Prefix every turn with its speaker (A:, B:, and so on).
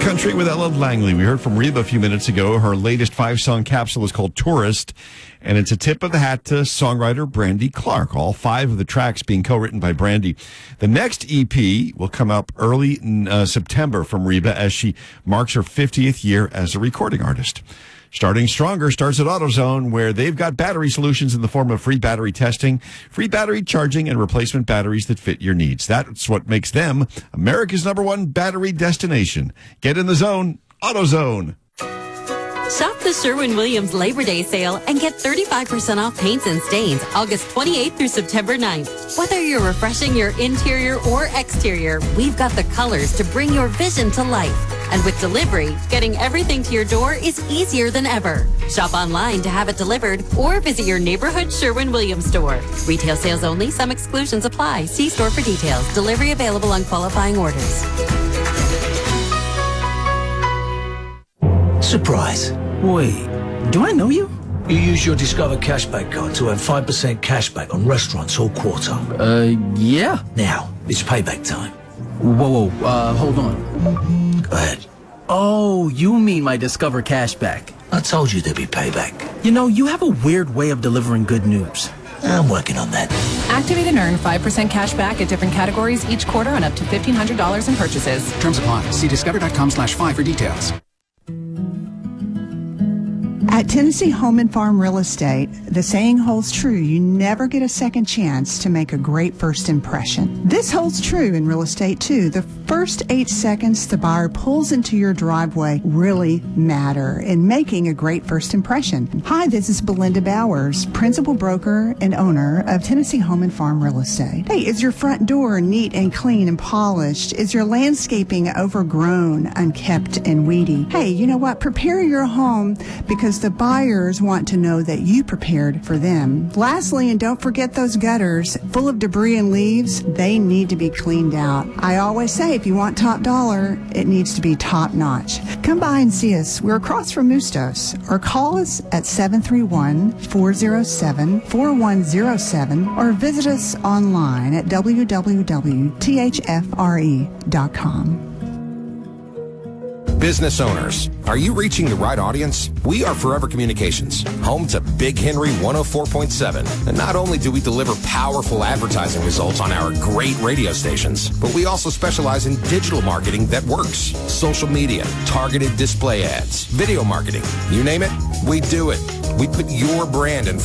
A: Country with Ella Langley. We heard from Reba a few minutes ago. Her latest 5-song capsule is called Tourist, and it's a tip of the hat to songwriter Brandy Clark. All 5 of the tracks being co-written by Brandy. The next EP will come up early September from Reba as she marks her 50th year as a recording artist. Starting Stronger starts at AutoZone, where they've got battery solutions in the form of free battery testing, free battery charging, and replacement batteries that fit your needs. That's what makes them America's #1 battery destination. Get in the zone, AutoZone.
B: Shop the Sherwin-Williams Labor Day sale and get 35% off paints and stains August 28th through September 9th. Whether you're refreshing your interior or exterior, we've got the colors to bring your vision to life. And with delivery, getting everything to your door is easier than ever. Shop online to have it delivered or visit your neighborhood Sherwin-Williams store. Retail sales only. Some exclusions apply. See store for details. Delivery available on qualifying orders.
C: Surprise.
D: Wait, do I know you?
C: You use your Discover Cashback card to earn 5% cashback on restaurants all quarter.
D: Yeah.
C: Now, it's payback time.
D: Whoa, hold on.
C: Go ahead.
D: Oh, you mean my Discover Cashback.
C: I told you there'd be payback.
D: You know, you have a weird way of delivering good news.
C: I'm working on that.
E: Activate and earn 5% cash back at different categories each quarter on up to $1,500 in purchases.
F: Terms apply. See discover.com/5 for details.
G: At Tennessee Home and Farm Real Estate, the saying holds true: you never get a second chance to make a great first impression. This holds true in real estate too. The first 8 seconds the buyer pulls into your driveway really matter in making a great first impression. Hi, this is Belinda Bowers, principal broker and owner of Tennessee Home and Farm Real Estate. Hey, is your front door neat and clean and polished? Is your landscaping overgrown, unkept, and weedy? Hey, you know what? Prepare your home, because the buyers want to know that you prepared for them. Lastly, and don't forget those gutters full of debris and leaves, they need to be cleaned out. I always say, if you want top dollar, it needs to be top notch. Come by and see us. We're across from Mustos, or call us at 731-407-4107, or visit us online at www.thfre.com.
H: Business owners, are you reaching the right audience? We are Forever Communications, home to Big Henry 104.7. And not only do we deliver powerful advertising results on our great radio stations, but we also specialize in digital marketing that works. Social media, targeted display ads, video marketing, you name it, we do it. We put your brand in